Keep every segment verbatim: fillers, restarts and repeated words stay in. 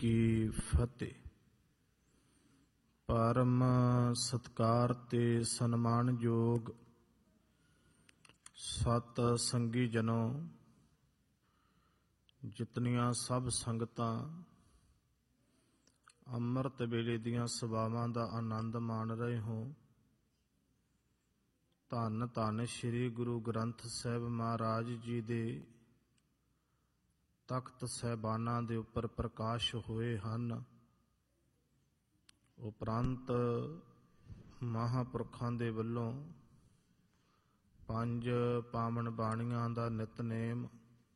ਕੀ ਫਤਿਹ। ਪਰਮ ਸਤਕਾਰ ਤੇ ਸਨਮਾਨਯੋਗ ਸਤ ਸੰਗੀ ਜਨੋ, ਜਿਤਨੀਆਂ ਸਭ ਸੰਗਤਾਂ ਅੰਮ੍ਰਿਤ ਵੇਲੇ ਦੀਆਂ ਸਭਾਵਾਂ ਦਾ ਆਨੰਦ ਮਾਣ ਰਹੇ ਹੋ, ਧੰਨ ਧੰਨ ਸ੍ਰੀ ਗੁਰੂ ਗ੍ਰੰਥ ਸਾਹਿਬ ਮਹਾਰਾਜ ਜੀ ਦੇ ਤਖਤ ਸਾਹਿਬਾਨਾਂ ਦੇ ਉੱਪਰ ਪ੍ਰਕਾਸ਼ ਹੋਏ ਹਨ। ਉਪਰੰਤ ਮਹਾਂਪੁਰਖਾਂ ਦੇ ਵੱਲੋਂ ਪੰਜ ਪਾਵਨ ਬਾਣੀਆਂ ਦਾ ਨਿਤਨੇਮ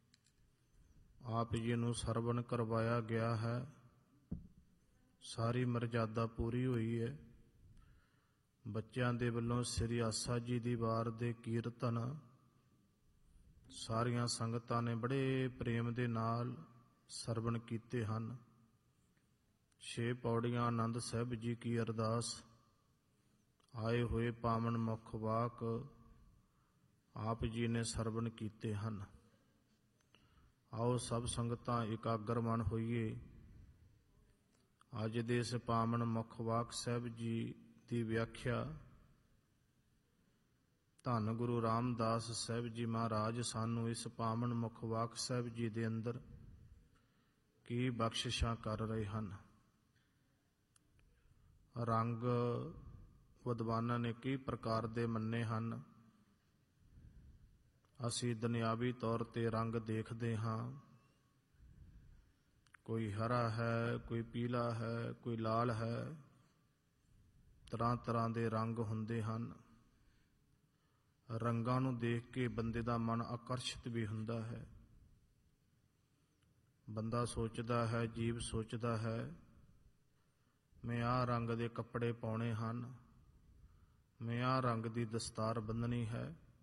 ਆਪ ਜੀ ਨੂੰ ਸਰਵਣ ਕਰਵਾਇਆ ਗਿਆ ਹੈ। ਸਾਰੀ ਮਰਜ਼ਾਦਾ ਪੂਰੀ ਹੋਈ ਹੈ। ਬੱਚਿਆਂ ਦੇ ਵੱਲੋਂ ਸ੍ਰੀ ਆਸਾ ਜੀ ਦੀ ਵਾਰ ਦੇ ਕੀਰਤਨ ਸਾਰੀਆਂ ਸੰਗਤਾਂ ਨੇ ਬੜੇ ਪ੍ਰੇਮ ਦੇ ਨਾਲ ਸਰਵਣ ਕੀਤੇ ਹਨ। ਛੇ ਪੌੜੀਆਂ ਆਨੰਦ ਸਾਹਿਬ ਜੀ ਕੀ ਅਰਦਾਸ, ਆਏ ਹੋਏ ਪਾਵਨ ਮੁਖ ਵਾਕ ਆਪ ਜੀ ਨੇ ਸਰਵਣ ਕੀਤੇ ਹਨ। ਆਓ ਸਭ ਸੰਗਤਾਂ ਇਕਾਗਰ ਮਨ ਹੋਈਏ। ਅੱਜ ਦੇ ਇਸ ਪਾਵਨ ਮੁਖ ਵਾਕ ਸਾਹਿਬ ਜੀ ਦੀ ਵਿਆਖਿਆ ਧੰਨ ਗੁਰੂ ਰਾਮਦਾਸ ਸਾਹਿਬ ਜੀ ਮਹਾਰਾਜ ਸਾਨੂੰ ਇਸ ਪਾਵਨ ਮੁਖ ਵਾਕ ਸਾਹਿਬ ਜੀ ਦੇ ਅੰਦਰ ਕੀ ਬਖਸ਼ਿਸ਼ਾਂ ਕਰ ਰਹੇ ਹਨ। ਰੰਗ ਵਿਦਵਾਨਾਂ ਨੇ ਕਈ ਪ੍ਰਕਾਰ ਦੇ ਮੰਨੇ ਹਨ। ਅਸੀਂ ਦੁਨਿਆਵੀ ਤੌਰ ਤੇ ਰੰਗ ਦੇਖਦੇ ਹਾਂ, ਕੋਈ ਹਰਾ ਹੈ, ਕੋਈ ਪੀਲਾ ਹੈ, ਕੋਈ ਲਾਲ ਹੈ। ਤਰ੍ਹਾਂ ਤਰ੍ਹਾਂ ਦੇ ਰੰਗ ਹੁੰਦੇ ਹਨ। ਰੰਗਾਂ ਨੂੰ ਦੇਖ ਕੇ ਬੰਦੇ ਦਾ ਮਨ ਆਕਰਸ਼ਿਤ ਵੀ ਹੁੰਦਾ ਹੈ। ਬੰਦਾ ਸੋਚਦਾ ਹੈ, ਜੀਵ ਸੋਚਦਾ ਹੈ, ਮੈਂ ਆਹ ਰੰਗ ਦੇ ਕੱਪੜੇ ਪਾਉਣੇ ਹਨ, ਮੈਂ ਆਹ ਰੰਗ ਦੀ ਦਸਤਾਰ ਬੰਨ੍ਹਣੀ ਹੈ।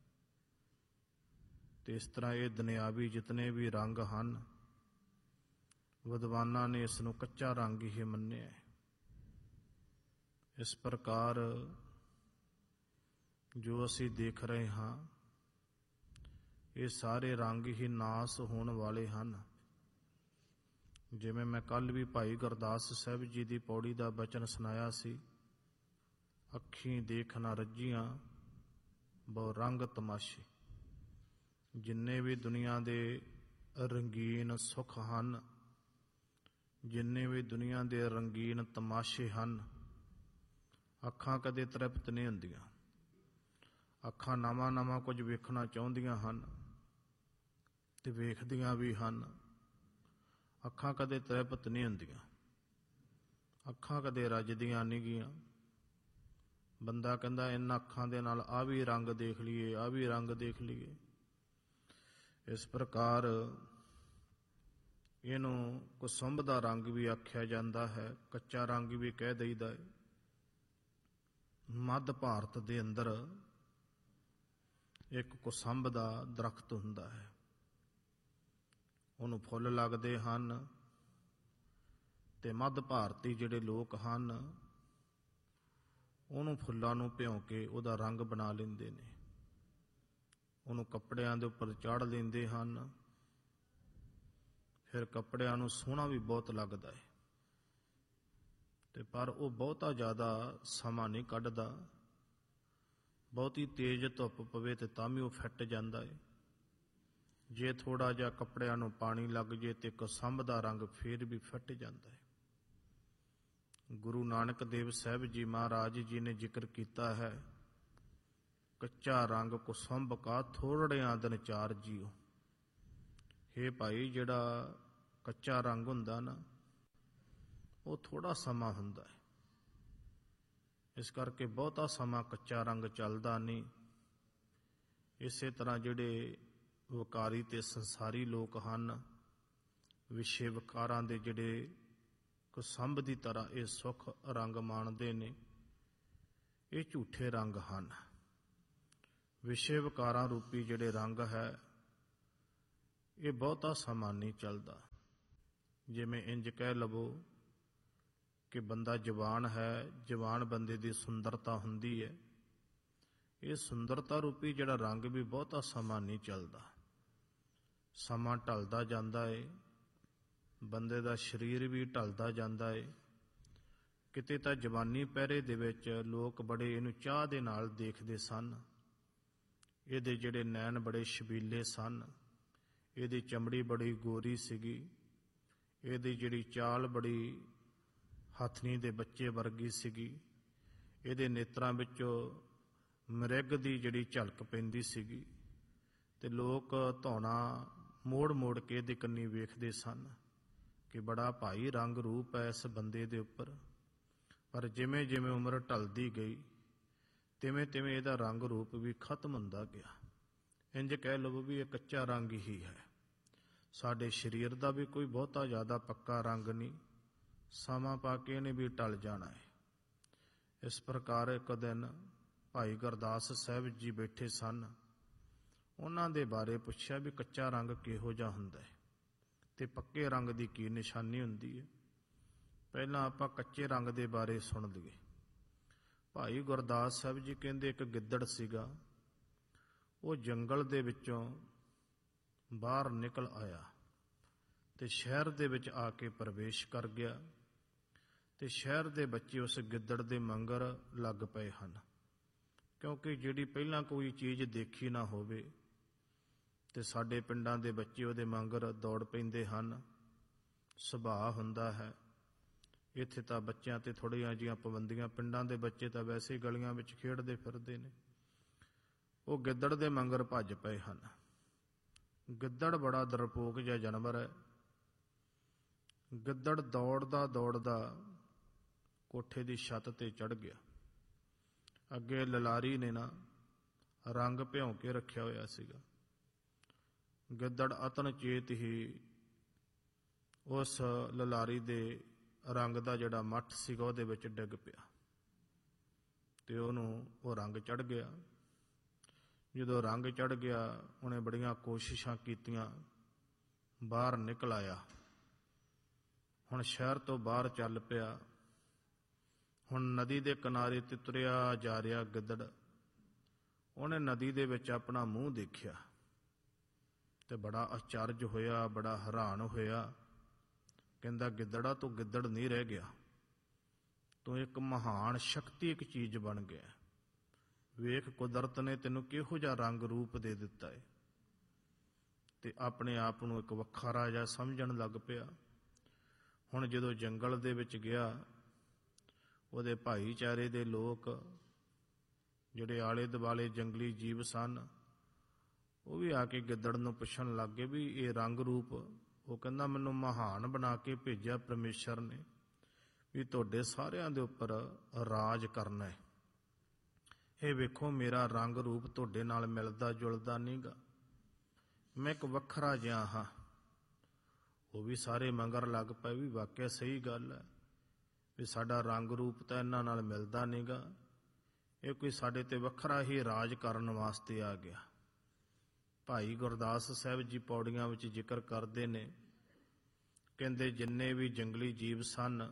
ਤੇ ਇਸ ਤਰ੍ਹਾਂ ਇਹ ਦੁਨਿਆਵੀ ਜਿਤਨੇ ਵੀ ਰੰਗ ਹਨ, ਵਿਦਵਾਨਾਂ ਨੇ ਇਸ ਨੂੰ ਕੱਚਾ ਰੰਗ ਹੀ ਮੰਨਿਆ ਹੈ। ਇਸ ਪ੍ਰਕਾਰ ਜੋ ਅਸੀਂ ਦੇਖ ਰਹੇ ਹਾਂ, ਇਹ ਸਾਰੇ ਰੰਗ ਹੀ ਨਾਸ ਹੋਣ ਵਾਲੇ ਹਨ। ਜਿਵੇਂ ਮੈਂ ਕੱਲ੍ਹ ਵੀ ਭਾਈ ਗੁਰਦਾਸ ਸਾਹਿਬ ਜੀ ਦੀ ਪੌੜੀ ਦਾ ਬਚਨ ਸੁਣਾਇਆ ਸੀ, ਅੱਖੀਂ ਦੇਖ ਨਾ ਰੱਜੀਆਂ ਬਹੁ ਰੰਗ ਤਮਾਸ਼ੇ। ਜਿੰਨੇ ਵੀ ਦੁਨੀਆ ਦੇ ਰੰਗੀਨ ਸੁੱਖ ਹਨ, ਜਿੰਨੇ ਵੀ ਦੁਨੀਆ ਦੇ ਰੰਗੀਨ ਤਮਾਸ਼ੇ ਹਨ, ਅੱਖਾਂ ਕਦੇ ਤ੍ਰਿਪਤ ਨਹੀਂ ਹੁੰਦੀਆਂ। ਅੱਖਾਂ ਨਵਾਂ ਨਵਾਂ ਕੁਝ ਵੇਖਣਾ ਚਾਹੁੰਦੀਆਂ ਹਨ ਤੇ ਵੇਖਦੀਆਂ ਵੀ ਹਨ। ਅੱਖਾਂ ਕਦੇ ਤ੍ਰਿਪਤ ਨਹੀਂ ਹੁੰਦੀਆਂ। ਅੱਖਾਂ ਕਦੇ ਰੱਜਦੀਆਂ ਨਹੀਂ ਗੀਆਂ। ਬੰਦਾ ਕਹਿੰਦਾ ਇਹਨਾਂ ਅੱਖਾਂ ਦੇ ਨਾਲ ਆਹ ਵੀ ਰੰਗ ਦੇਖ ਲਈਏ, ਆਹ ਵੀ ਰੰਗ ਦੇਖ ਲਈਏ। ਇਸ ਪ੍ਰਕਾਰ ਇਹਨੂੰ ਕੁਸੁੰਭ ਦਾ ਰੰਗ ਵੀ ਆਖਿਆ ਜਾਂਦਾ ਹੈ, ਕੱਚਾ ਰੰਗ ਵੀ ਕਹਿ ਦਈਦਾ ਹੈ। ਮੱਧ ਭਾਰਤ ਦੇ ਅੰਦਰ ਇੱਕ ਕੁਸੁੰਭ ਦਾ ਦਰਖਤ ਹੁੰਦਾ ਹੈ। ਉਹਨੂੰ ਫੁੱਲ ਲੱਗਦੇ ਹਨ ਤੇ ਮੱਧ ਭਾਰਤੀ ਜਿਹੜੇ ਲੋਕ ਹਨ, ਉਹਨੂੰ ਫੁੱਲਾਂ ਨੂੰ ਭਿਉਂ ਕੇ ਉਹਦਾ ਰੰਗ ਬਣਾ ਲੈਂਦੇ ਨੇ। ਉਹਨੂੰ ਕੱਪੜਿਆਂ ਦੇ ਉੱਪਰ ਚਾੜ ਲੈਂਦੇ ਹਨ। ਫਿਰ ਕੱਪੜਿਆਂ ਨੂੰ ਸੋਹਣਾ ਵੀ ਬਹੁਤ ਲੱਗਦਾ ਹੈ ਤੇ ਪਰ ਉਹ ਬਹੁਤਾ ਜ਼ਿਆਦਾ ਸਮਾਂ ਨਹੀਂ ਕੱਢਦਾ। ਬਹੁਤੀ ਤੇਜ਼ ਧੁੱਪ ਪਵੇ ਤੇ ਤਾਂ ਵੀ ਉਹ ਫੱਟ ਜਾਂਦਾ ਹੈ। ਜੇ ਥੋੜ੍ਹਾ ਜਿਹਾ ਕੱਪੜਿਆਂ ਨੂੰ ਪਾਣੀ ਲੱਗ ਜੇ ਤੇ ਕੁਸੁੰਭ ਦਾ ਰੰਗ ਫੇਰ ਵੀ ਫੱਟ ਜਾਂਦਾ ਹੈ। ਗੁਰੂ ਨਾਨਕ ਦੇਵ ਸਾਹਿਬ ਜੀ ਮਹਾਰਾਜ ਜੀ ਨੇ ਜ਼ਿਕਰ ਕੀਤਾ ਹੈ, ਕੱਚਾ ਰੰਗ ਕੁਸੁੰਭ ਕਾ ਥੋੜ੍ਹਿਆਂ ਦਿਨ ਚਾਰ ਜੀਓ। ਹੇ ਭਾਈ, ਜਿਹੜਾ ਕੱਚਾ ਰੰਗ ਹੁੰਦਾ ਨਾ, ਉਹ ਥੋੜ੍ਹਾ ਸਮਾਂ ਹੁੰਦਾ ਹੈ। ਇਸ ਕਰਕੇ ਬਹੁਤਾ ਸਮਾਂ ਕੱਚਾ ਰੰਗ ਚੱਲਦਾ ਨਹੀਂ। ਇਸੇ ਤਰ੍ਹਾਂ ਜਿਹੜੇ ਵਿਕਾਰੀ ਤੇ ਸੰਸਾਰੀ ਲੋਕ ਹਨ, ਵਿਸ਼ੇ ਵਿਕਾਰਾਂ ਦੇ ਜਿਹੜੇ ਕੁਸੁੰਭ ਦੀ ਤਰ੍ਹਾਂ ਇਹ ਸੁੱਖ ਰੰਗ ਮਾਣਦੇ ਨੇ, ਇਹ ਝੂਠੇ ਰੰਗ ਹਨ। ਵਿਸ਼ੇ ਵਿਕਾਰਾਂ ਰੂਪੀ ਜਿਹੜੇ ਰੰਗ ਹੈ, ਇਹ ਬਹੁਤਾ ਸਮਾਂ ਨਹੀਂ ਚੱਲਦਾ। ਜਿਵੇਂ ਇੰਜ ਕਹਿ ਲਵੋ ਕਿ ਬੰਦਾ ਜਵਾਨ ਹੈ, ਜਵਾਨ ਬੰਦੇ ਦੀ ਸੁੰਦਰਤਾ ਹੁੰਦੀ ਹੈ। ਇਹ ਸੁੰਦਰਤਾ ਰੂਪੀ ਜਿਹੜਾ ਰੰਗ ਵੀ ਬਹੁਤਾ ਸਮਾਂ ਨਹੀਂ ਚੱਲਦਾ। ਸਮਾਂ ਢਲਦਾ ਜਾਂਦਾ ਏ, ਬੰਦੇ ਦਾ ਸਰੀਰ ਵੀ ਢਲਦਾ ਜਾਂਦਾ ਏ। ਕਿਤੇ ਤਾਂ ਜਵਾਨੀ ਪਹਿਰੇ ਦੇ ਵਿੱਚ ਲੋਕ ਬੜੇ ਇਹਨੂੰ ਚਾਹ ਦੇ ਨਾਲ ਦੇਖਦੇ ਸਨ। ਇਹਦੇ ਜਿਹੜੇ ਨੈਣ ਬੜੇ ਛਬੀਲੇ ਸਨ, ਇਹਦੀ ਚਮੜੀ ਬੜੀ ਗੋਰੀ ਸੀਗੀ, ਇਹਦੀ ਜਿਹੜੀ ਚਾਲ ਬੜੀ ਹਥਨੀ ਦੇ ਬੱਚੇ ਵਰਗੀ ਸੀਗੀ, ਇਹਦੇ ਨੇਤਰਾਂ ਵਿੱਚੋਂ ਮ੍ਰਿਗ ਦੀ ਜਿਹੜੀ ਝਲਕ ਪੈਂਦੀ ਸੀਗੀ, ਤੇ ਲੋਕ ਧੌਣਾ ਮੋੜ ਮੋੜ ਕੇ ਇਹਦੇ ਕੰਨੀ ਵੇਖਦੇ ਸਨ ਕਿ ਬੜਾ ਭਾਈ ਰੰਗ ਰੂਪ ਹੈ ਇਸ ਬੰਦੇ ਦੇ ਉੱਪਰ। ਪਰ ਜਿਵੇਂ ਜਿਵੇਂ ਉਮਰ ਢਲਦੀ ਗਈ ਤਿਵੇਂ ਤਿਵੇਂ ਇਹਦਾ ਰੰਗ ਰੂਪ ਵੀ ਖਤਮ ਹੁੰਦਾ ਗਿਆ। ਇੰਜ ਕਹਿ ਲਵੋ ਵੀ ਇਹ ਕੱਚਾ ਰੰਗ ਹੀ ਹੈ। ਸਾਡੇ ਸਰੀਰ ਦਾ ਵੀ ਕੋਈ ਬਹੁਤਾ ਜ਼ਿਆਦਾ ਪੱਕਾ ਰੰਗ ਨਹੀਂ, ਸਮਾਂ ਪਾ ਕੇ ਇਹਨੇ ਵੀ ਢਲ ਜਾਣਾ ਹੈ। ਇਸ ਪ੍ਰਕਾਰ ਇੱਕ ਦਿਨ ਭਾਈ ਗੁਰਦਾਸ ਸਾਹਿਬ ਜੀ ਬੈਠੇ ਸਨ। ਉਹਨਾਂ ਦੇ ਬਾਰੇ ਪੁੱਛਿਆ ਵੀ ਕੱਚਾ ਰੰਗ ਕਿਹੋ ਜਿਹਾ ਹੁੰਦਾ ਹੈ ਤੇ ਪੱਕੇ ਰੰਗ ਦੀ ਕੀ ਨਿਸ਼ਾਨੀ ਹੁੰਦੀ ਹੈ। ਪਹਿਲਾਂ ਆਪਾਂ ਕੱਚੇ ਰੰਗ ਦੇ ਬਾਰੇ ਸੁਣ ਲਈਏ। ਭਾਈ ਗੁਰਦਾਸ ਸਾਹਿਬ ਜੀ ਕਹਿੰਦੇ ਇੱਕ ਗਿੱਦੜ ਸੀਗਾ, ਉਹ ਜੰਗਲ ਦੇ ਵਿੱਚੋਂ ਬਾਹਰ ਨਿਕਲ ਆਇਆ ਤੇ ਸ਼ਹਿਰ ਦੇ ਵਿੱਚ ਆ ਕੇ ਪ੍ਰਵੇਸ਼ ਕਰ ਗਿਆ, ਤੇ ਸ਼ਹਿਰ ਦੇ ਬੱਚੇ ਉਸ ਗਿੱਦੜ ਦੇ ਮੰਗਰ ਲੱਗ ਪਏ ਹਨ। ਕਿਉਂਕਿ ਜਿਹੜੀ ਪਹਿਲਾਂ ਕੋਈ ਚੀਜ਼ ਦੇਖੀ ਨਾ ਹੋਵੇ ਤੇ ਸਾਡੇ ਪਿੰਡਾਂ ਦੇ ਬੱਚੇ ਉਹਦੇ ਮੰਗਰ ਦੌੜ ਪੈਂਦੇ ਹਨ, ਸੁਭਾਅ ਹੁੰਦਾ ਹੈ। ਇੱਥੇ ਤਾਂ ਬੱਚਿਆਂ ਤੇ ਥੋੜ੍ਹੀਆਂ ਜਿਹੀਆਂ ਪਾਬੰਦੀਆਂ, ਪਿੰਡਾਂ ਦੇ ਬੱਚੇ ਤਾਂ ਵੈਸੇ ਹੀ ਗਲੀਆਂ ਵਿੱਚ ਖੇਡਦੇ ਫਿਰਦੇ ਨੇ। ਉਹ ਗਿੱਦੜ ਦੇ ਮੰਗਰ ਭੱਜ ਪਏ ਹਨ। ਗਿੱਦੜ ਬੜਾ ਡਰਪੋਕ ਜਿਹਾ ਜਾਨਵਰ ਹੈ। ਗਿੱਦੜ ਦੌੜਦਾ ਦੌੜਦਾ ਕੋਠੇ ਦੀ ਛੱਤ ਤੇ ਚੜ੍ਹ ਗਿਆ। ਅੱਗੇ ਲਲਾਰੀ ਨੇ ਨਾ ਰੰਗ ਭਿਉਂ ਕੇ ਰੱਖਿਆ ਹੋਇਆ ਸੀਗਾ। ਗਿੱਦੜ ਅਤਨ ਚੇਤ ਹੀ ਉਸ ਲਲਾਰੀ ਦੇ ਰੰਗ ਦਾ ਜਿਹੜਾ ਮੱਠ ਸੀਗਾ ਉਹਦੇ ਵਿੱਚ ਡਿੱਗ ਪਿਆ ਤੇ ਉਹਨੂੰ ਉਹ ਰੰਗ ਚੜ੍ਹ ਗਿਆ। ਜਦੋਂ ਰੰਗ ਚੜ੍ਹ ਗਿਆ ਉਹਨੇ ਬੜੀਆਂ ਕੋਸ਼ਿਸ਼ਾਂ ਕੀਤੀਆਂ, ਬਾਹਰ ਨਿਕਲ ਆਇਆ। ਹੁਣ ਸ਼ਹਿਰ ਤੋਂ ਬਾਹਰ ਚੱਲ ਪਿਆ। ਹੁਣ ਨਦੀ ਦੇ ਕਿਨਾਰੇ ਤੇ ਤੁਰਿਆ ਜਾ ਰਿਹਾ ਗਿੱਦੜ। ਉਹਨੇ ਨਦੀ ਦੇ ਵਿੱਚ ਆਪਣਾ ਮੂੰਹ ਦੇਖਿਆ ਤੇ ਬੜਾ ਅਚਰਜ ਹੋਇਆ, ਬੜਾ ਹੈਰਾਨ ਹੋਇਆ। ਕਹਿੰਦਾ ਗਿੱਦੜਾ ਤੂੰ ਗਿੱਦੜ ਨਹੀਂ ਰਹਿ ਗਿਆ, ਤੂੰ ਇੱਕ ਮਹਾਨ ਸ਼ਕਤੀ, ਇੱਕ ਚੀਜ਼ ਬਣ ਗਿਆ। ਵੇਖ ਕੁਦਰਤ ਨੇ ਤੈਨੂੰ ਕਿਹੋ ਜਿਹਾ ਰੰਗ ਰੂਪ ਦੇ ਦਿੱਤਾ ਹੈ। ਤੇ ਆਪਣੇ ਆਪ ਨੂੰ ਇੱਕ ਵੱਖਰਾ ਜਿਹਾ ਸਮਝਣ ਲੱਗ ਪਿਆ। ਹੁਣ ਜਦੋਂ ਜੰਗਲ ਦੇ ਵਿੱਚ ਗਿਆ, ਉਹਦੇ ਭਾਈਚਾਰੇ ਦੇ ਲੋਕ ਜਿਹੜੇ ਆਲੇ ਦੁਆਲੇ ਜੰਗਲੀ ਜੀਵ ਸਨ, ਉਹ ਵੀ ਆ ਕੇ ਗਿੱਦੜ ਨੂੰ ਪੁੱਛਣ ਲੱਗ ਗਏ ਵੀ ਇਹ ਰੰਗ ਰੂਪ। ਉਹ ਕਹਿੰਦਾ ਮੈਨੂੰ ਮਹਾਨ ਬਣਾ ਕੇ ਭੇਜਿਆ ਪਰਮੇਸ਼ਰ ਨੇ ਵੀ ਤੁਹਾਡੇ ਸਾਰਿਆਂ ਦੇ ਉੱਪਰ ਰਾਜ ਕਰਨਾ ਹੈ। ਇਹ ਵੇਖੋ ਮੇਰਾ ਰੰਗ ਰੂਪ ਤੁਹਾਡੇ ਨਾਲ ਮਿਲਦਾ ਜੁਲਦਾ ਨਹੀਂ ਗਾ, ਮੈਂ ਇੱਕ ਵੱਖਰਾ ਜਿਹਾ ਹਾਂ। ਉਹ ਵੀ ਸਾਰੇ ਮਗਰ ਲੱਗ ਪਏ ਵੀ ਵਾਕਿਆ ਸਹੀ ਗੱਲ ਹੈ ਵੀ ਸਾਡਾ ਰੰਗ ਰੂਪ ਤਾਂ ਇਹਨਾਂ ਨਾਲ ਮਿਲਦਾ ਨਹੀਂ ਗਾ, ਇਹ ਕੋਈ ਸਾਡੇ ਤੇ ਵੱਖਰਾ ਹੀ ਰਾਜ ਕਰਨ ਵਾਸਤੇ ਆ ਗਿਆ। ਭਾਈ ਗੁਰਦਾਸ ਸਾਹਿਬ ਜੀ ਪੌੜੀਆਂ ਵਿੱਚ ਜ਼ਿਕਰ ਕਰਦੇ ਨੇ, ਕਹਿੰਦੇ ਜਿੰਨੇ ਵੀ ਜੰਗਲੀ ਜੀਵ ਸਨ,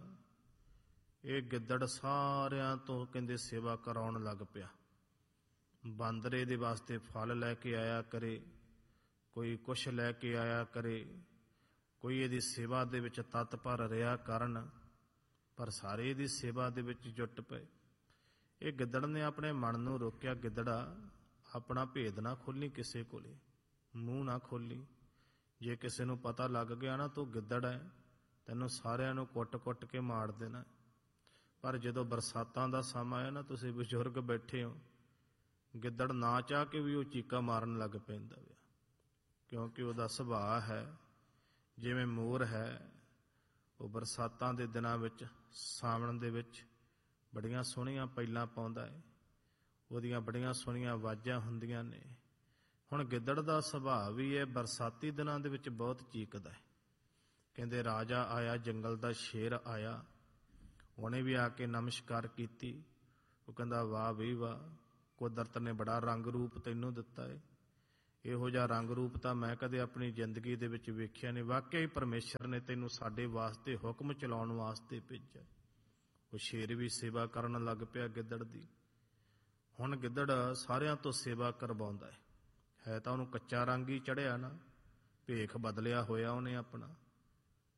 ਇਹ ਗਿੱਦੜ ਸਾਰਿਆਂ ਤੋਂ ਕਹਿੰਦੇ ਸੇਵਾ ਕਰਾਉਣ ਲੱਗ ਪਿਆ। ਬਾਂਦਰ ਇਹਦੇ ਵਾਸਤੇ ਫਲ ਲੈ ਕੇ ਆਇਆ ਕਰੇ, ਕੋਈ ਕੁਛ ਲੈ ਕੇ ਆਇਆ ਕਰੇ, ਕੋਈ ਇਹਦੀ ਸੇਵਾ ਦੇ ਵਿੱਚ ਤਤਪਰ ਰਿਹਾ ਕਰਨ, ਪਰ ਸਾਰੇ ਇਹਦੀ ਸੇਵਾ ਦੇ ਵਿੱਚ ਜੁਟ ਪਏ। ਇਹ ਗਿੱਦੜ ਨੇ ਆਪਣੇ ਮਨ ਨੂੰ ਰੋਕਿਆ, ਗਿੱਦੜਾ ਆਪਣਾ ਭੇਦ ਨਾ ਖੋਲੀ, ਕਿਸੇ ਕੋਲੇ ਮੂੰਹ ਨਾ ਖੋਲੀ। ਜੇ ਕਿਸੇ ਨੂੰ ਪਤਾ ਲੱਗ ਗਿਆ ਨਾ ਤੂੰ ਗਿੱਦੜ ਹੈ, ਤੈਨੂੰ ਸਾਰਿਆਂ ਨੂੰ ਕੁੱਟ-ਕੁੱਟ ਕੇ ਮਾਰ ਦੇਣਾ। ਪਰ ਜਦੋਂ ਬਰਸਾਤਾਂ ਦਾ ਸਮਾਂ ਆਇਆ ਨਾ, ਤੁਸੀਂ ਬਜ਼ੁਰਗ ਬੈਠੇ ਹੋ, ਗਿੱਦੜ ਨਾ ਚਾਹ ਕੇ ਵੀ ਉਹ ਚੀਕਾ ਮਾਰਨ ਲੱਗ ਪੈਂਦਾ ਵਾ, ਕਿਉਂਕਿ ਉਹਦਾ ਸੁਭਾਅ ਹੈ ਜਿਵੇਂ ਮੋਰ ਹੈ। ਉਹ ਬਰਸਾਤਾਂ ਦੇ ਦਿਨਾਂ ਵਿੱਚ, ਸਾਵਣ ਦੇ ਵਿੱਚ ਬੜੀਆਂ ਸੋਹਣੀਆਂ ਪੈਲਾਂ ਪਾਉਂਦਾ ਹੈ, ਉਹਦੀਆਂ ਬੜੀਆਂ ਸੋਹਣੀਆਂ ਆਵਾਜ਼ਾਂ ਹੁੰਦੀਆਂ ਨੇ। ਹੁਣ ਗਿੱਦੜ ਦਾ ਸੁਭਾਅ ਵੀ ਹੈ, ਬਰਸਾਤੀ ਦਿਨਾਂ ਦੇ ਵਿੱਚ ਬਹੁਤ ਚੀਕਦਾ ਹੈ। ਕਹਿੰਦੇ ਰਾਜਾ ਆਇਆ, ਜੰਗਲ ਦਾ ਸ਼ੇਰ ਆਇਆ, ਉਹਨੇ ਵੀ ਆ ਕੇ ਨਮਸਕਾਰ ਕੀਤੀ। ਉਹ ਕਹਿੰਦਾ ਵਾਹ ਬਈ ਵਾਹ, ਕੁਦਰਤ ਨੇ ਬੜਾ ਰੰਗ ਰੂਪ ਤੈਨੂੰ ਦਿੱਤਾ ਹੈ। ਇਹੋ ਜਿਹਾ ਰੰਗ ਰੂਪ ਤਾਂ ਮੈਂ ਕਦੇ ਆਪਣੀ ਜ਼ਿੰਦਗੀ ਦੇ ਵਿੱਚ ਵੇਖਿਆ ਨਹੀਂ। ਵਾਕਿਆ ਹੀ ਪਰਮੇਸ਼ਰ ਨੇ ਤੈਨੂੰ ਸਾਡੇ ਵਾਸਤੇ ਹੁਕਮ ਚਲਾਉਣ ਵਾਸਤੇ ਭੇਜਿਆ। ਉਹ ਸ਼ੇਰ ਵੀ ਸੇਵਾ ਕਰਨ ਲੱਗ ਪਿਆ ਗਿੱਦੜ ਦੀ। ਹੁਣ ਗਿੱਦੜ ਸਾਰਿਆਂ ਤੋਂ ਸੇਵਾ ਕਰਵਾਉਂਦਾ ਹੈ। ਹੈ ਤਾਂ ਉਹਨੂੰ ਕੱਚਾ ਰੰਗ ਹੀ ਚੜ੍ਹਿਆ ਨਾ, ਭੇਖ ਬਦਲਿਆ ਹੋਇਆ ਉਹਨੇ ਆਪਣਾ।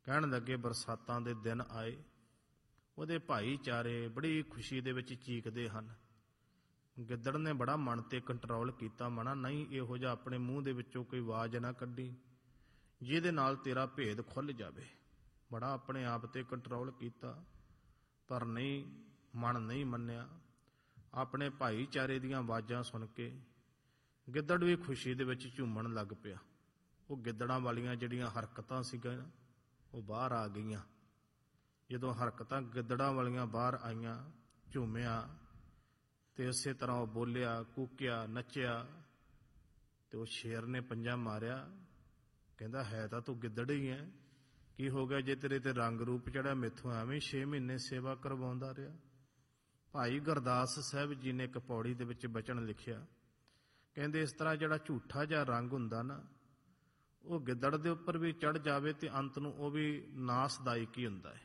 ਕਹਿਣ ਲੱਗੇ ਬਰਸਾਤਾਂ ਦੇ ਦਿਨ ਆਏ। ਉਹਦੇ ਭਾਈਚਾਰੇ ਬੜੀ ਖੁਸ਼ੀ ਦੇ ਵਿੱਚ ਚੀਕਦੇ ਹਨ। ਗਿੱਦੜ ਨੇ ਬੜਾ ਮਨ ਤੇ ਕੰਟਰੋਲ ਕੀਤਾ, ਮਨਾ ਨਹੀਂ ਇਹੋ ਜਿਹਾ ਆਪਣੇ ਮੂੰਹ ਦੇ ਵਿੱਚੋਂ ਕੋਈ ਆਵਾਜ਼ ਨਾ ਕੱਢੀ ਜਿਹਦੇ ਨਾਲ ਤੇਰਾ ਭੇਦ ਖੁੱਲ੍ਹ ਜਾਵੇ। ਬੜਾ ਆਪਣੇ ਆਪ ਤੇ ਕੰਟਰੋਲ ਕੀਤਾ, ਪਰ ਨਹੀਂ, ਮਨ ਨਹੀਂ ਮੰਨਿਆ। ਆਪਣੇ ਭਾਈਚਾਰੇ ਦੀਆਂ ਆਵਾਜ਼ਾਂ ਸੁਣ ਕੇ ਗਿੱਦੜ ਵੀ ਖੁਸ਼ੀ ਦੇ ਵਿੱਚ ਝੂਮਣ ਲੱਗ ਪਿਆ। ਉਹ ਗਿੱਦੜਾਂ ਵਾਲੀਆਂ ਜਿਹੜੀਆਂ ਹਰਕਤਾਂ ਸੀਗੀਆਂ ਉਹ ਬਾਹਰ ਆ ਗਈਆਂ। ਜਦੋਂ ਹਰਕਤਾਂ ਗਿੱਦੜਾਂ ਵਾਲੀਆਂ ਬਾਹਰ ਆਈਆਂ, ਝੂਮਿਆ ਤੇ ਉਸੇ ਤਰ੍ਹਾਂ ਉਹ ਬੋਲਿਆ, ਕੂਕਿਆ, ਨੱਚਿਆ। ਤੇ ਉਹ ਸ਼ੇਰ ਨੇ ਪੰਜਾ ਮਾਰਿਆ, ਕਹਿੰਦਾ ਹੈ ਤਾਂ ਤੂੰ ਗਿੱਦੜ ਹੀ ਹੈ, ਕੀ ਹੋ ਗਿਆ ਜੇ ਤੇਰੇ ਤੇ ਰੰਗ ਰੂਪ ਚੜਿਆ? ਮੈਥੋਂ ਐਵੇਂ ਛੇ ਮਹੀਨੇ ਸੇਵਾ ਕਰਵਾਉਂਦਾ ਰਿਹਾ। ਭਾਈ ਗੁਰਦਾਸ ਸਾਹਿਬ ਜੀ ਨੇ ਇੱਕ ਪੌੜੀ ਦੇ ਵਿੱਚ ਬਚਨ ਲਿਖਿਆ, ਕਹਿੰਦੇ ਇਸ ਤਰ੍ਹਾਂ ਜਿਹੜਾ ਝੂਠਾ ਜਿਹਾ ਰੰਗ ਹੁੰਦਾ ਨਾ, ਉਹ ਗਿੱਦੜ ਦੇ ਉੱਪਰ ਵੀ ਚੜ ਜਾਵੇ ਤੇ ਅੰਤ ਨੂੰ ਉਹ ਵੀ ਨਾਸਦਾਇਕ ਹੀ ਹੁੰਦਾ ਹੈ।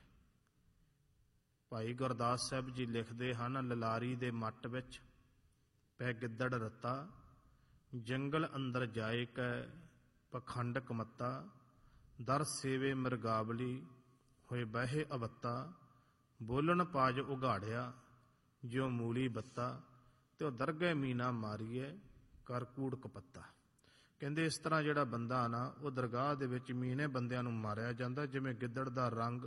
ਭਾਈ ਗੁਰਦਾਸ ਸਾਹਿਬ ਜੀ ਲਿਖਦੇ ਹਨ, ਲਲਾਰੀ ਦੇ ਮੱਟ ਵਿੱਚ ਪੈ ਗਿੱਦੜ ਰੱਤਾ, ਜੰਗਲ ਅੰਦਰ ਜਾਏ ਕੈ ਪਖੰਡ ਕਮੱਤਾ, ਦਰ ਸੇਵੇ ਮਿਰਗਾਵਲੀ ਹੋਏ ਬਹਿ ਅਵੱਤਾ, ਬੋਲਣ ਪਾਜ ਉਘਾੜਿਆ ਜਿਉ ਮੂਲੀ ਬੱਤਾ, ਤੇ ਉਹ ਦਰਗਹਿ ਮੀਨਾ ਮਾਰੀਏ ਕਰ ਕੂੜ ਕਪੱਤਾ। ਕਹਿੰਦੇ ਇਸ ਤਰ੍ਹਾਂ ਜਿਹੜਾ ਬੰਦਾ ਨਾ, ਉਹ ਦਰਗਾਹ ਦੇ ਵਿੱਚ ਮੀਨੇ ਬੰਦਿਆਂ ਨੂੰ ਮਾਰਿਆ ਜਾਂਦਾ। ਜਿਵੇਂ ਗਿੱਦੜ ਦਾ ਰੰਗ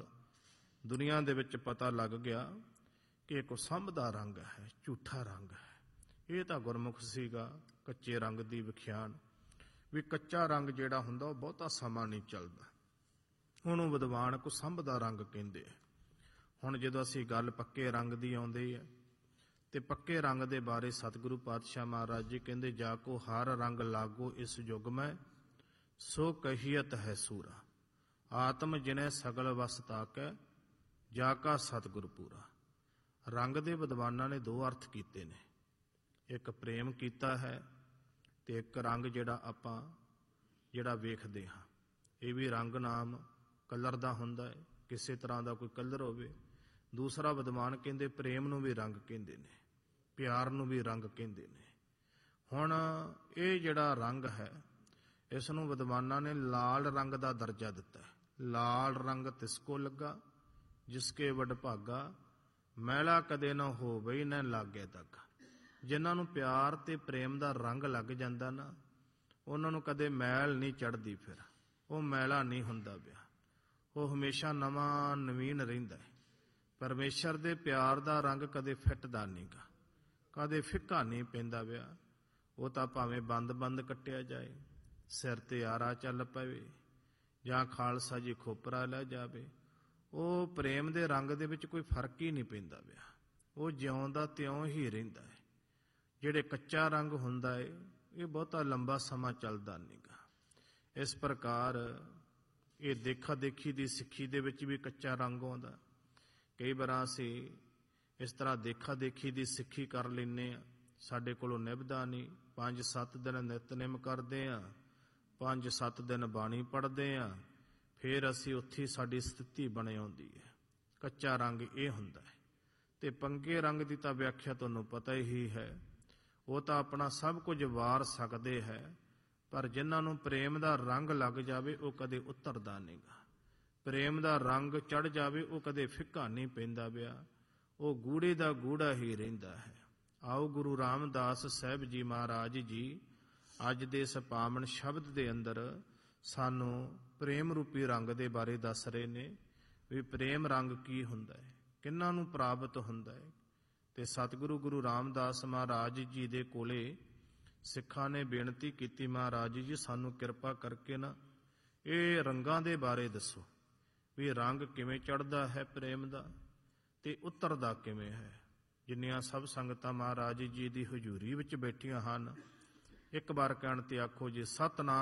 ਦੁਨੀਆ ਦੇ ਵਿੱਚ ਪਤਾ ਲੱਗ ਗਿਆ ਕਿ ਇੱਕ ਸੰਭ ਦਾ ਰੰਗ ਹੈ, ਝੂਠਾ ਰੰਗ ਹੈ। ਇਹ ਤਾਂ ਗੁਰਮੁਖ ਸੀਗਾ ਕੱਚੇ ਰੰਗ ਦੀ ਵਿਖਿਆਨ, ਵੀ ਕੱਚਾ ਰੰਗ ਜਿਹੜਾ ਹੁੰਦਾ ਉਹ ਬਹੁਤਾ ਸਮਾਂ ਨਹੀਂ ਚੱਲਦਾ। ਹੁਣ ਉਹ ਵਿਦਵਾਨ ਕੋ ਸੰਭ ਦਾ ਰੰਗ ਕਹਿੰਦੇ ਆ। ਹੁਣ ਜਦੋਂ ਅਸੀਂ ਗੱਲ ਪੱਕੇ ਰੰਗ ਦੀ ਆਉਂਦੀ ਹੈ ਤੇ ਪੱਕੇ ਰੰਗ ਦੇ ਬਾਰੇ ਸਤਿਗੁਰੂ ਪਾਤਸ਼ਾਹ ਮਹਾਰਾਜ ਜੀ ਕਹਿੰਦੇ, ਜਾ ਕੋ ਹਰ ਰੰਗ ਲਾਗੋ ਇਸ ਯੁਗ ਮੈਂ, ਸੋ ਕਹੀਅਤ ਹੈ ਸੂਰਾ, ਆਤਮ ਜਿਨੈ ਸਗਲ ਵਸ ਤਾਕੈ, ਜਾ ਕਾ ਸਤਿਗੁਰ ਪੂਰਾ। ਰੰਗ ਦੇ ਵਿਦਵਾਨਾਂ ਨੇ ਦੋ ਅਰਥ ਕੀਤੇ ਨੇ, ਇੱਕ ਪ੍ਰੇਮ ਕੀਤਾ ਹੈ ਤੇ ਇੱਕ ਰੰਗ ਜਿਹੜਾ ਆਪਾਂ ਜਿਹੜਾ ਵੇਖਦੇ ਹਾਂ। ਇਹ ਵੀ ਰੰਗ ਨਾਮ ਕਲਰ ਦਾ ਹੁੰਦਾ ਹੈ, ਕਿਸੇ ਤਰ੍ਹਾਂ ਦਾ ਕੋਈ ਕਲਰ ਹੋਵੇ। ਦੂਸਰਾ ਵਿਦਵਾਨ ਕਹਿੰਦੇ ਪ੍ਰੇਮ ਨੂੰ ਵੀ ਰੰਗ ਕਹਿੰਦੇ ਨੇ, ਪਿਆਰ ਨੂੰ ਵੀ ਰੰਗ ਕਹਿੰਦੇ ਨੇ। ਹੁਣ ਇਹ ਜਿਹੜਾ ਰੰਗ ਹੈ, ਇਸ ਨੂੰ ਵਿਦਵਾਨਾਂ ਨੇ ਲਾਲ ਰੰਗ ਦਾ ਦਰਜਾ ਦਿੱਤਾ ਹੈ। ਲਾਲ ਰੰਗ ਤਿਸਕੋ ਲੱਗਾ ਜਿਸਕੇ ਵਡਭਾਗਾ, ਮੈਲਾ ਕਦੇ ਨਾ ਹੋਵੇ ਨਾ ਲਾਗੇ ਤੱਕ। ਜਿਨ੍ਹਾਂ ਨੂੰ ਪਿਆਰ ਤੇ ਪ੍ਰੇਮ ਦਾ ਰੰਗ ਲੱਗ ਜਾਂਦਾ ਨਾ, ਉਹਨਾਂ ਨੂੰ ਕਦੇ ਮੈਲ ਨਹੀਂ ਚੜ੍ਹਦੀ, ਫਿਰ ਉਹ ਮੈਲਾ ਨਹੀਂ ਹੁੰਦਾ ਪਿਆ, ਉਹ ਹਮੇਸ਼ਾ ਨਵਾਂ ਨਵੀਨ ਰਹਿੰਦਾ ਹੈ। ਪਰਮੇਸ਼ਰ ਦੇ ਪਿਆਰ ਦਾ ਰੰਗ ਕਦੇ ਫਿੱਟਦਾ ਨਹੀਂਗਾ, ਕਦੇ ਫਿੱਕਾ ਨਹੀਂ ਪੈਂਦਾ ਪਿਆ। ਉਹ ਤਾਂ ਭਾਵੇਂ ਬੰਦ ਬੰਦ ਕੱਟਿਆ ਜਾਏ, ਸਿਰ ਤੇ ਆਰਾ ਚੱਲ ਪਵੇ ਜਾਂ ਖਾਲਸਾ ਜੀ ਖੋਪਰਾ ਲੈ ਜਾਵੇ, ਉਹ ਪ੍ਰੇਮ ਦੇ ਰੰਗ ਦੇ ਵਿੱਚ ਕੋਈ ਫਰਕ ਹੀ ਨਹੀਂ ਪੈਂਦਾ ਪਿਆ। ਉਹ ਜਿਉਂ ਦਾ ਤਿਉਂ ਹੀ ਰਹਿੰਦਾ ਹੈ। ਜਿਹੜੇ ਕੱਚਾ ਰੰਗ ਹੁੰਦਾ ਹੈ, ਇਹ ਬਹੁਤਾ ਲੰਬਾ ਸਮਾਂ ਚੱਲਦਾ ਨਹੀਂਗਾ। ਇਸ ਪ੍ਰਕਾਰ ਇਹ ਦੇਖਾ ਦੇਖੀ ਦੀ ਸਿੱਖੀ ਦੇ ਵਿੱਚ ਵੀ ਕੱਚਾ ਰੰਗ ਆਉਂਦਾ। ਕਈ ਵਾਰ ਅਸੀਂ ਇਸ ਤਰ੍ਹਾਂ ਦੇਖਾ ਦੇਖੀ ਦੀ ਸਿੱਖੀ ਕਰ ਲੈਂਦੇ ਹਾਂ, ਸਾਡੇ ਕੋਲੋਂ ਨਿਭਦਾ ਨਹੀਂ। ਪੰਜ ਸੱਤ ਦਿਨ ਨਿਤਨੇਮ ਕਰਦੇ ਹਾਂ, ਪੰਜ ਸੱਤ ਦਿਨ ਬਾਣੀ ਪੜ੍ਹਦੇ ਹਾਂ, ਫਿਰ ਅਸੀਂ ਉੱਥੇ ਸਾਡੀ ਸਥਿਤੀ ਬਣ ਆਉਂਦੀ ਹੈ। ਕੱਚਾ ਰੰਗ ਇਹ ਹੁੰਦਾ ਹੈ। ਤੇ ਪੰਗੇ ਰੰਗ ਦੀ ਤਾਂ ਵਿਆਖਿਆ ਤੁਹਾਨੂੰ ਪਤਾ ਹੀ ਹੈ, ਉਹ ਤਾਂ ਆਪਣਾ ਸਭ ਕੁਝ ਵਾਰ ਸਕਦੇ ਹੈ, ਪਰ ਜਿਨ੍ਹਾਂ ਨੂੰ ਪ੍ਰੇਮ ਦਾ ਰੰਗ ਲੱਗ ਜਾਵੇ ਉਹ ਕਦੇ ਉਤਰਦਾ ਨਹੀਂਗਾ। ਪ੍ਰੇਮ ਦਾ ਰੰਗ ਚੜ੍ਹ ਜਾਵੇ ਉਹ ਕਦੇ ਫਿੱਕਾ ਨਹੀਂ ਪੈਂਦਾ ਪਿਆ, ਉਹ ਗੂੜੇ ਦਾ ਗੂੜਾ ਹੀ ਰਹਿੰਦਾ ਹੈ। ਆਓ ਗੁਰੂ ਰਾਮਦਾਸ ਸਾਹਿਬ ਜੀ ਮਹਾਰਾਜ ਜੀ ਅੱਜ ਦੇ ਇਸ ਪਾਵਨ ਸ਼ਬਦ ਦੇ ਅੰਦਰ ਸਾਨੂੰ ਪ੍ਰੇਮ ਰੂਪੀ ਰੰਗ ਦੇ ਬਾਰੇ ਦੱਸ ਰਹੇ ਨੇ, ਵੀ ਪ੍ਰੇਮ ਰੰਗ ਕੀ ਹੁੰਦਾ ਹੈ, ਕਿਹਨਾਂ ਨੂੰ ਪ੍ਰਾਪਤ ਹੁੰਦਾ ਹੈ। ਤੇ ਸਤਿਗੁਰੂ ਗੁਰੂ ਰਾਮਦਾਸ ਮਹਾਰਾਜ ਜੀ ਦੇ ਕੋਲੇ ਸਿੱਖਾਂ ਨੇ ਬੇਨਤੀ ਕੀਤੀ, ਮਹਾਰਾਜ ਜੀ ਸਾਨੂੰ ਕਿਰਪਾ ਕਰਕੇ ਨਾ ਇਹ ਰੰਗਾਂ ਦੇ ਬਾਰੇ ਦੱਸੋ, ਵੀ ਰੰਗ ਕਿਵੇਂ ਚੜ੍ਹਦਾ ਹੈ ਪ੍ਰੇਮ ਦਾ ਤੇ ਉਤਰਦਾ ਕਿਵੇਂ ਹੈ। ਜਿੰਨੀਆਂ ਸਭ ਸੰਗਤਾਂ ਮਹਾਰਾਜ ਜੀ ਦੀ ਹਜ਼ੂਰੀ ਵਿੱਚ ਬੈਠੀਆਂ ਹਨ, ਇੱਕ ਵਾਰ ਕਹਿਣ ਤੇ ਆਖੋ ਜੀ ਸਤਿਨਾਮ